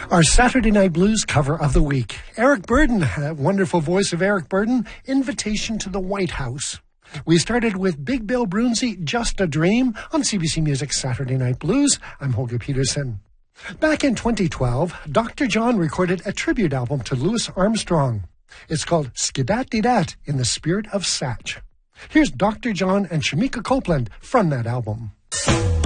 Our Saturday Night Blues cover of the week. Eric Burdon, that wonderful voice of Eric Burdon, Invitation to the White House. We started with Big Bill Broonzy, Just a Dream, on CBC Music's Saturday Night Blues. I'm Holger Peterson. Back in 2012, Dr. John recorded a tribute album to Louis Armstrong. It's called Skidat-Didat, in the Spirit of Satch. Here's Dr. John and Shamika Copeland from that album.